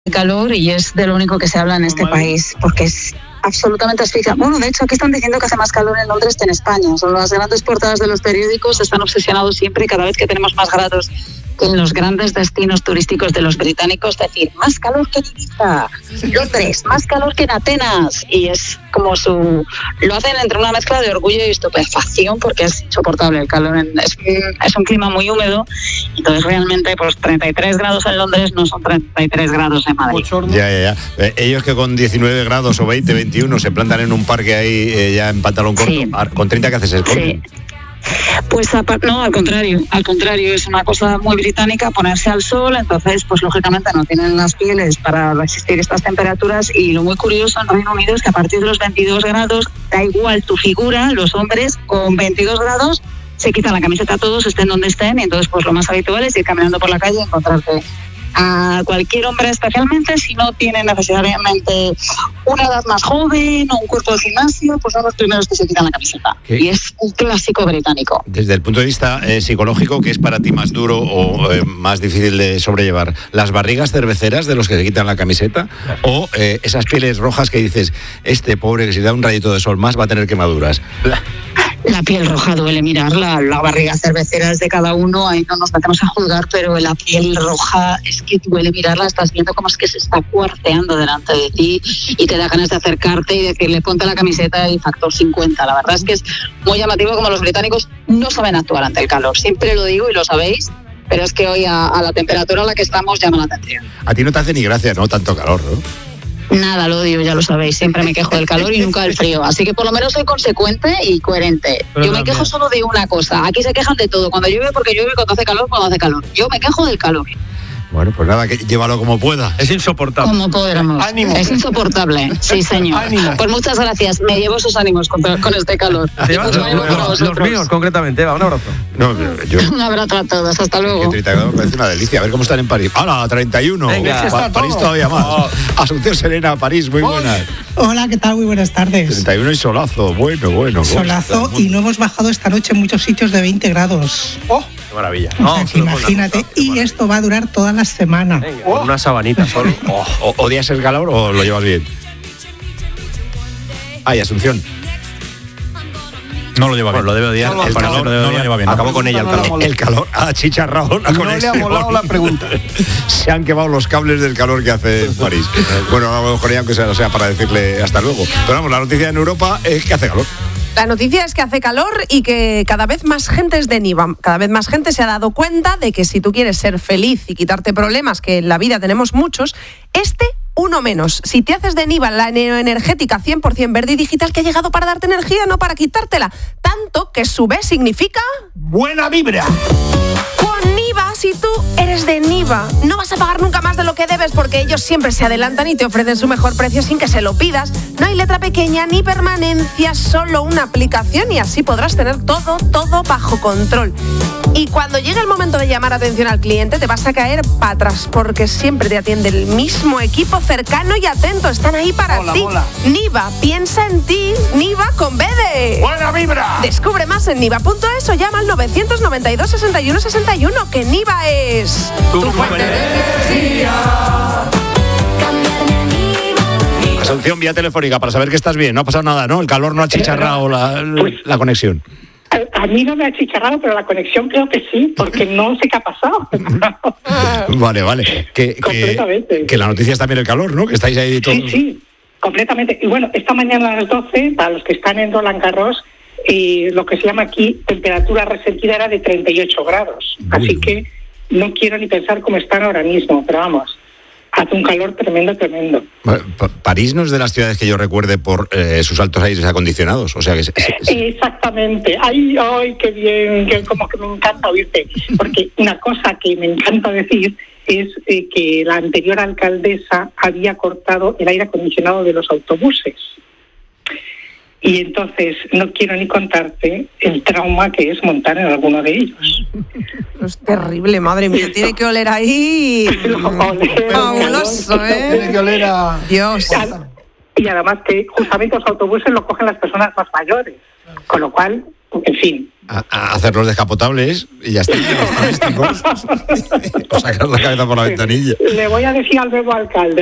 calor y es de lo único que se habla en este país, porque es absolutamente asfixia. Bueno, de hecho, aquí están diciendo que hace más calor en Londres que en España. Son las grandes portadas de los periódicos, están obsesionados siempre, cada vez que tenemos más grados que en los grandes destinos turísticos de los británicos, decir, más calor que en Ibiza, Londres, más calor que en Atenas, y es como lo hacen entre una mezcla de orgullo y estupefacción, porque es insoportable el calor, es un clima muy húmedo, entonces realmente pues 33 grados en Londres no son 33 grados en Madrid. Ya. Ellos que con 19 grados o 20, 21 se plantan en un parque ahí ya en pantalón corto, sí. Con 30 ¿qué haces? ¿Se esconden? Sí. Pues no, al contrario, es una cosa muy británica ponerse al sol, entonces pues lógicamente no tienen las pieles para resistir estas temperaturas, y lo muy curioso en Reino Unido es que a partir de los 22 grados, da igual tu figura, los hombres con 22 grados se quitan la camiseta todos, estén donde estén, y entonces pues lo más habitual es ir caminando por la calle y encontrarte a cualquier hombre, especialmente si no tiene necesariamente una edad más joven o un cuerpo de gimnasio, pues son los primeros que se quitan la camiseta. ¿Qué? Y es un clásico británico. Desde el punto de vista psicológico, ¿qué es para ti más duro o más difícil de sobrellevar? ¿Las barrigas cerveceras de los que se quitan la camiseta? ¿O esas pieles rojas que dices, este pobre que si da un rayito de sol más va a tener quemaduras? La piel roja duele mirar, la barriga cervecera es de cada uno, ahí no nos metemos a juzgar, pero la piel roja es que duele mirarla, estás viendo cómo es que se está cuarteando delante de ti y te da ganas de acercarte y decirle ponte la camiseta y factor 50. La verdad es que es muy llamativo como los británicos no saben actuar ante el calor, siempre lo digo y lo sabéis, pero es que hoy a la temperatura a la que estamos llama la atención. A ti no te hace ni gracia, ¿no? Tanto calor, ¿no? Nada, lo odio, ya lo sabéis, siempre me quejo del calor y nunca del frío, así que por lo menos soy consecuente y coherente. Pero yo me quejo solo de una cosa, aquí se quejan de todo, cuando llueve porque llueve, cuando hace calor, yo me quejo del calor. Bueno, pues nada, que llévalo como pueda. Es insoportable. Como podamos. Ánimo. Es insoportable, sí señor. Ánimo. Pues muchas gracias, me llevo sus ánimos con este calor. Los míos, concretamente, Eva, un abrazo. No, un abrazo a todos, hasta luego. 30 grados parece una delicia, a ver cómo están en París. ¡Hala, 31! Venga, París todavía más. Asunción Serena, París, muy buenas. Hola, ¿qué tal? Muy buenas tardes. 31 y solazo, bueno. Solazo, y no hemos bajado esta noche en muchos sitios de 20 grados. ¡Oh! ¡Qué maravilla! O sea, que imagínate, y esto va a durar toda la semana. Venga, con una sabanita solo. ¿Odias el calor o lo llevas bien? Ay, Asunción. No lo lleva bien. Lo debe odiar. El calor no lo lleva bien. Acabó con ella el calor. El calor ha chicharrado la conexión. No le ha molado la pregunta. Se han quemado los cables del calor que hace en París. Bueno, vamos con ella, aunque sea para decirle hasta luego. Pero vamos, la noticia en Europa es que hace calor. La noticia es que hace calor y que cada vez más gente es de Niva. Cada vez más gente se ha dado cuenta de que si tú quieres ser feliz y quitarte problemas, que en la vida tenemos muchos, uno menos. Si te haces de Niva la neoenergética 100% verde y digital que ha llegado para darte energía, no para quitártela. Tanto que su B significa... ¡buena vibra! Con Niva, si tú eres de Niva, no vas a pagar nunca más de lo que debes porque ellos siempre se adelantan y te ofrecen su mejor precio sin que se lo pidas. No hay letra pequeña ni permanencia, solo una aplicación y así podrás tener todo bajo control. Y cuando llegue el momento de llamar atención al cliente, te vas a caer para atrás porque siempre te atiende el mismo equipo cercano y atento. Están ahí para ti. Mola. Niva, piensa en ti. Niva con B de... ¡buena vibra! Descubre más en niva.es o llama al 992 61 61, que Niva es... tu fuente de energía. Asunción, vía telefónica, para saber que estás bien. No ha pasado nada, ¿no? El calor no ha chicharrado la conexión. A mí no me ha chicharrado, pero la conexión creo que sí, porque no sé qué ha pasado. Vale. Completamente. Que la noticia es también el calor, ¿no? Que estáis ahí todos. Sí, completamente. Y bueno, esta mañana a las 12, para los que están en Roland Garros, lo que se llama aquí temperatura resentida era de 38 grados. Así que no quiero ni pensar cómo están ahora mismo, pero vamos, hace un calor tremendo. París no es de las ciudades que yo recuerde por sus altos aires acondicionados, o sea que... Exactamente. Ay, qué bien, como que me encanta oírte, porque una cosa que me encanta decir es que la anterior alcaldesa había cortado el aire acondicionado de los autobuses. Y entonces no quiero ni contarte el trauma que es montar en alguno de ellos. Es terrible, madre mía, tiene que oler ahí. Fabuloso, ¿eh? Tiene que oler a... Dios. Y además que justamente los autobuses lo cogen las personas más mayores, con lo cual En fin. A hacerlos descapotables y ya está. O sacar la cabeza por la ventanilla. Le voy a decir al nuevo alcalde.